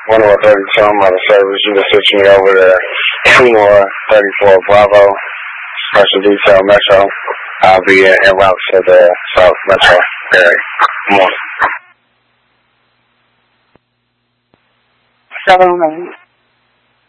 132 on the service. You can switch me over to 234 Bravo, Special Detail Metro. I'll be en route to the South Metro area. Good morning. 7